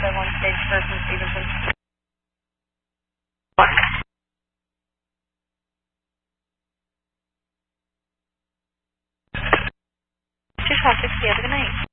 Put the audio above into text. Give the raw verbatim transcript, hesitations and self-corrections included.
oh one stage first in Stevenson. two five sixty, have a good night.